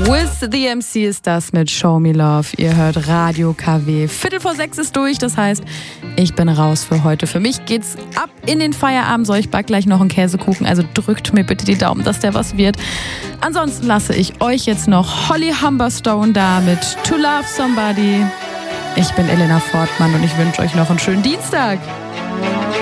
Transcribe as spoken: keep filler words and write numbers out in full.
With the M C ist das mit Show Me Love. Ihr hört Radio K W. Viertel vor sechs ist durch, das heißt, ich bin raus für heute. Für mich geht's ab in den Feierabend. So, ich back gleich noch einen Käsekuchen, also drückt mir bitte die Daumen, dass der was wird. Ansonsten lasse ich euch jetzt noch Holly Humberstone da mit To Love Somebody. Ich bin Elena Fortmann und ich wünsche euch noch einen schönen Dienstag.